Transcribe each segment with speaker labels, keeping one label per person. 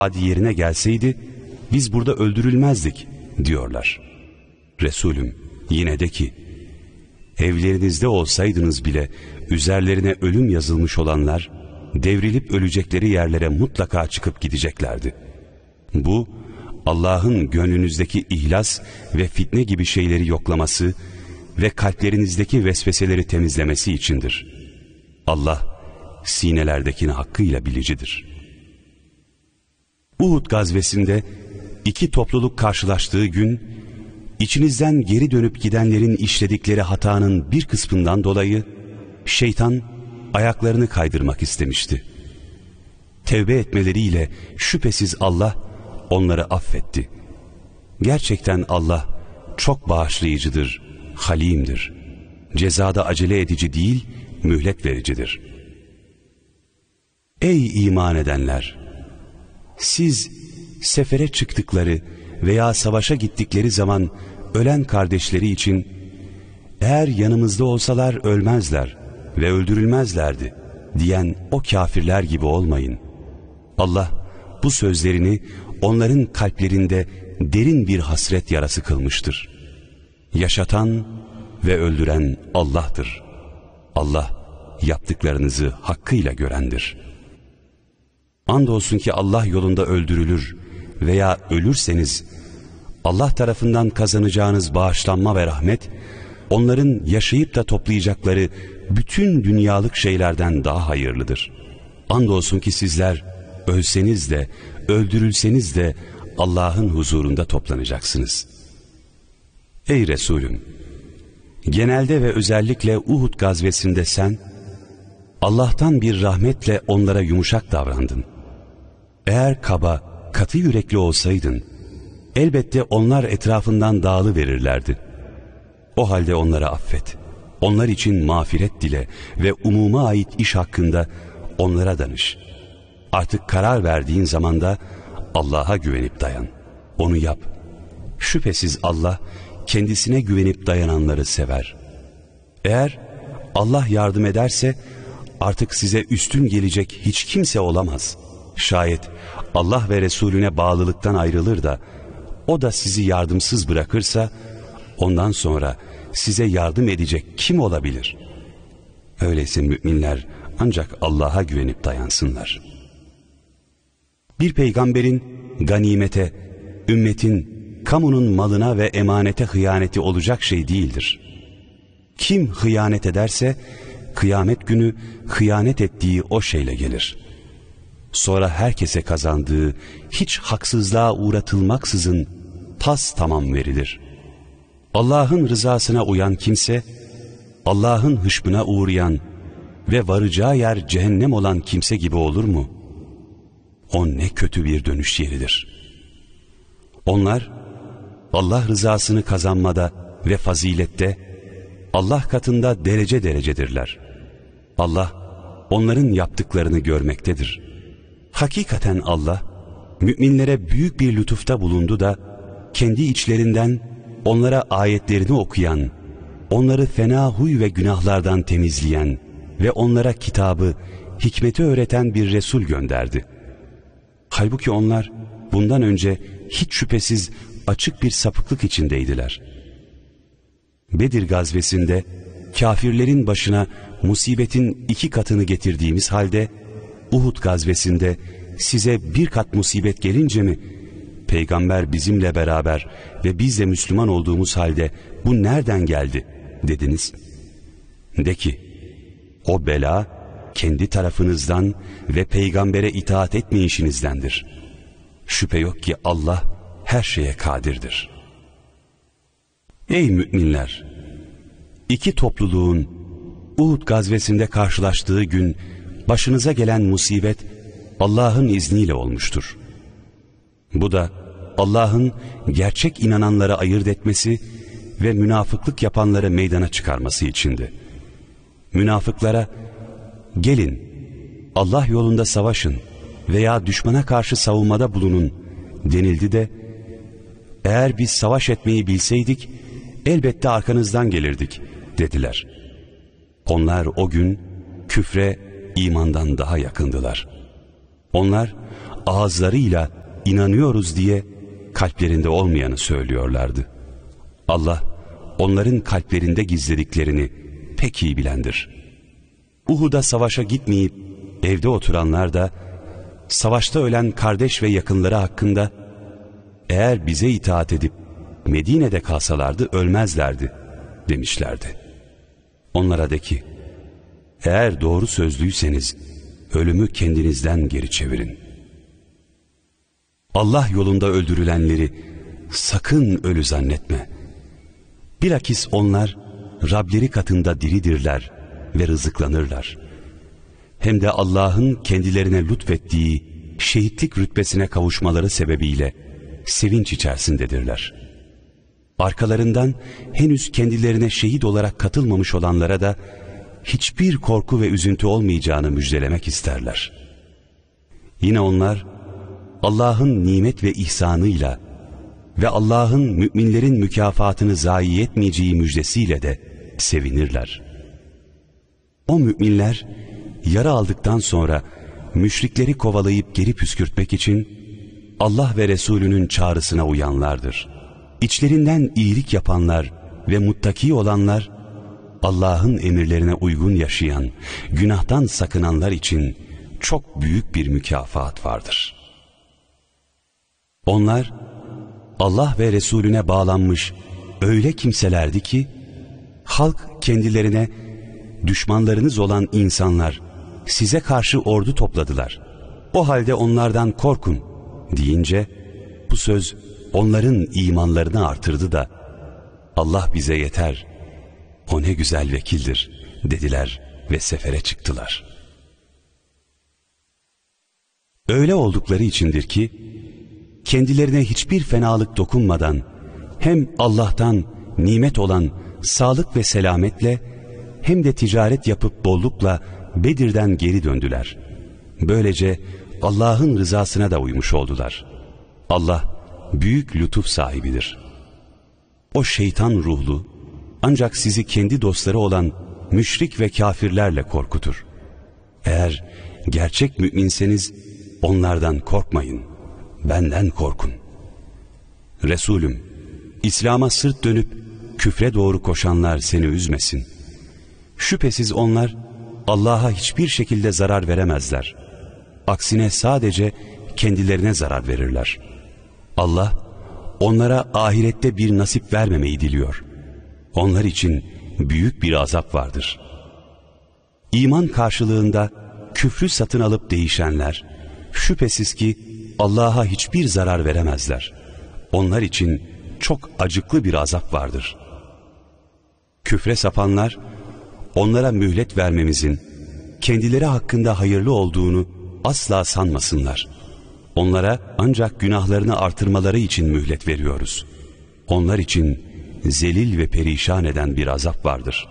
Speaker 1: Hadi yerine gelseydi biz burada öldürülmezdik diyorlar. Resulüm yine de ki evlerinizde olsaydınız bile üzerlerine ölüm yazılmış olanlar devrilip ölecekleri yerlere mutlaka çıkıp gideceklerdi. Bu Allah'ın gönlünüzdeki ihlas ve fitne gibi şeyleri yoklaması ve kalplerinizdeki vesveseleri temizlemesi içindir. Allah sinelerdekini hakkıyla bilicidir. Uhud gazvesinde iki topluluk karşılaştığı gün, içinizden geri dönüp gidenlerin işledikleri hatanın bir kısmından dolayı şeytan ayaklarını kaydırmak istemişti. Tevbe etmeleriyle şüphesiz Allah onları affetti. Gerçekten Allah çok bağışlayıcıdır, halimdir. Cezada acele edici değil, mühlet vericidir. Ey iman edenler! Siz sefere çıktıkları veya savaşa gittikleri zaman ölen kardeşleri için eğer yanımızda olsalar ölmezler ve öldürülmezlerdi diyen o kafirler gibi olmayın. Allah bu sözlerini onların kalplerinde derin bir hasret yarası kılmıştır. Yaşatan ve öldüren Allah'tır. Allah yaptıklarınızı hakkıyla görendir. Andolsun ki Allah yolunda öldürülür veya ölürseniz Allah tarafından kazanacağınız bağışlanma ve rahmet onların yaşayıp da toplayacakları bütün dünyalık şeylerden daha hayırlıdır. Andolsun ki sizler ölseniz de öldürülseniz de Allah'ın huzurunda toplanacaksınız. Ey Resulüm! Genelde ve özellikle Uhud gazvesinde sen Allah'tan bir rahmetle onlara yumuşak davrandın. Eğer kaba, katı yürekli olsaydın elbette onlar etrafından dağılıverirlerdi. O halde onları affet. Onlar için mağfiret dile ve umuma ait iş hakkında onlara danış. Artık karar verdiğin zamanda Allah'a güvenip dayan. Onu yap. Şüphesiz Allah kendisine güvenip dayananları sever. Eğer Allah yardım ederse artık size üstün gelecek hiç kimse olamaz. Şayet Allah ve Resulüne bağlılıktan ayrılır da o da sizi yardımsız bırakırsa ondan sonra size yardım edecek kim olabilir? Öyleyse müminler ancak Allah'a güvenip dayansınlar. Bir peygamberin ganimete, ümmetin, kamunun malına ve emanete hıyaneti olacak şey değildir. Kim hıyanet ederse kıyamet günü hıyanet ettiği o şeyle gelir. Sonra herkese kazandığı hiç haksızlığa uğratılmaksızın tas tamam verilir. Allah'ın rızasına uyan kimse, Allah'ın hışmına uğrayan ve varacağı yer cehennem olan kimse gibi olur mu? O ne kötü bir dönüş yeridir. Onlar Allah rızasını kazanmada ve fazilette Allah katında derece derecedirler. Allah onların yaptıklarını görmektedir. Hakikaten Allah müminlere büyük bir lütufta bulundu da kendi içlerinden onlara ayetlerini okuyan, onları fena huy ve günahlardan temizleyen ve onlara kitabı, hikmeti öğreten bir Resul gönderdi. Halbuki onlar bundan önce hiç şüphesiz açık bir sapıklık içindeydiler. Bedir gazvesinde kafirlerin başına musibetin 2 katını getirdiğimiz halde Uhud gazvesinde size 1 kat musibet gelince mi peygamber bizimle beraber ve biz de Müslüman olduğumuz halde bu nereden geldi dediniz? De ki o bela kendi tarafınızdan ve peygambere itaat etmeyişinizdendir. Şüphe yok ki Allah her şeye kadirdir. Ey müminler! 2 topluluğun Uhud gazvesinde karşılaştığı gün başınıza gelen musibet Allah'ın izniyle olmuştur. Bu da Allah'ın gerçek inananları ayırt etmesi ve münafıklık yapanları meydana çıkarması içindi. Münafıklara gelin Allah yolunda savaşın veya düşmana karşı savunmada bulunun denildi de eğer biz savaş etmeyi bilseydik elbette arkanızdan gelirdik dediler. Onlar o gün küfre imandan daha yakındılar. Onlar ağızlarıyla inanıyoruz diye kalplerinde olmayanı söylüyorlardı. Allah onların kalplerinde gizlediklerini pek iyi bilendir. Uhud'a savaşa gitmeyip evde oturanlar da savaşta ölen kardeş ve yakınları hakkında eğer bize itaat edip Medine'de kalsalardı ölmezlerdi demişlerdi. Onlara de ki, eğer doğru sözlüyseniz ölümü kendinizden geri çevirin. Allah yolunda öldürülenleri sakın ölü zannetme. Bilakis onlar Rableri katında diridirler ve rızıklanırlar. Hem de Allah'ın kendilerine lütfettiği şehitlik rütbesine kavuşmaları sebebiyle sevinç içerisindedirler. Arkalarından henüz kendilerine şehit olarak katılmamış olanlara da hiçbir korku ve üzüntü olmayacağını müjdelemek isterler. Yine onlar Allah'ın nimet ve ihsanıyla ve Allah'ın müminlerin mükafatını zayi etmeyeceği müjdesiyle de sevinirler. O müminler yara aldıktan sonra müşrikleri kovalayıp geri püskürtmek için Allah ve Resulünün çağrısına uyanlardır. İçlerinden iyilik yapanlar ve muttaki olanlar, Allah'ın emirlerine uygun yaşayan, günahtan sakınanlar için çok büyük bir mükafat vardır. Onlar, Allah ve Resulüne bağlanmış öyle kimselerdi ki, halk kendilerine düşmanlarınız olan insanlar size karşı ordu topladılar. O halde onlardan korkun deyince, bu söz onların imanlarını artırdı da, Allah bize yeter, o ne güzel vekildir dediler ve sefere çıktılar. Öyle oldukları içindir ki, kendilerine hiçbir fenalık dokunmadan, hem Allah'tan nimet olan sağlık ve selametle, hem de ticaret yapıp bollukla Bedir'den geri döndüler. Böylece Allah'ın rızasına da uymuş oldular. Allah büyük lütuf sahibidir. O şeytan ruhlu, ancak sizi kendi dostları olan müşrik ve kafirlerle korkutur. Eğer gerçek müminseniz onlardan korkmayın, benden korkun. Resulüm, İslam'a sırt dönüp küfre doğru koşanlar seni üzmesin. Şüphesiz onlar Allah'a hiçbir şekilde zarar veremezler. Aksine sadece kendilerine zarar verirler. Allah onlara ahirette bir nasip vermemeyi diliyor. Onlar için büyük bir azap vardır. İman karşılığında küfrü satın alıp değişenler, şüphesiz ki Allah'a hiçbir zarar veremezler. Onlar için çok acıklı bir azap vardır. Küfre sapanlar, onlara mühlet vermemizin kendileri hakkında hayırlı olduğunu asla sanmasınlar. Onlara ancak günahlarını artırmaları için mühlet veriyoruz. Onlar için zelil ve perişan eden bir azap vardır.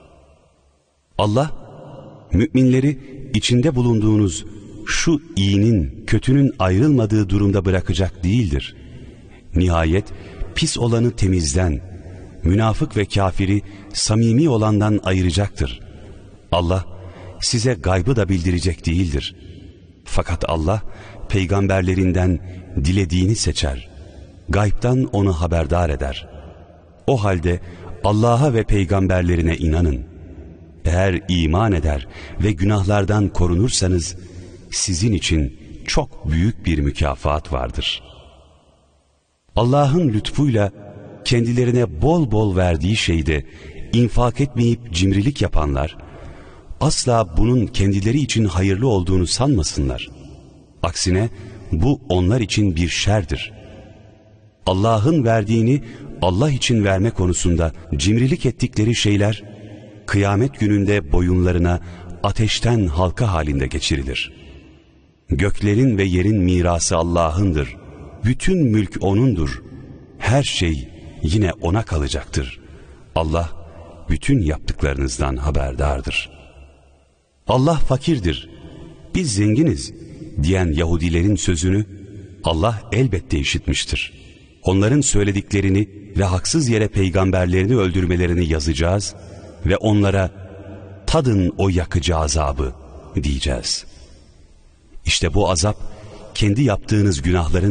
Speaker 1: Allah, müminleri içinde bulunduğunuz şu iyinin, kötünün ayrılmadığı durumda bırakacak değildir. Nihayet pis olanı temizden, münafık ve kafiri samimi olandan ayıracaktır. Allah size gaybı da bildirecek değildir. Fakat Allah peygamberlerinden dilediğini seçer. Gaybtan onu haberdar eder. O halde Allah'a ve peygamberlerine inanın. Eğer iman eder ve günahlardan korunursanız sizin için çok büyük bir mükafat vardır. Allah'ın lütfuyla kendilerine bol bol verdiği şeyde infak etmeyip cimrilik yapanlar, asla bunun kendileri için hayırlı olduğunu sanmasınlar. Aksine bu onlar için bir şerdir. Allah'ın verdiğini Allah için verme konusunda cimrilik ettikleri şeyler, kıyamet gününde boyunlarına ateşten halka halinde geçirilir. Göklerin ve yerin mirası Allah'ındır. Bütün mülk O'nundur. Her şey yine O'na kalacaktır. Allah bütün yaptıklarınızdan haberdardır. Allah fakirdir, biz zenginiz diyen Yahudilerin sözünü Allah elbette işitmiştir. Onların söylediklerini ve haksız yere peygamberlerini öldürmelerini yazacağız ve onlara tadın o yakıcı azabı diyeceğiz. İşte bu azap kendi yaptığınız günahların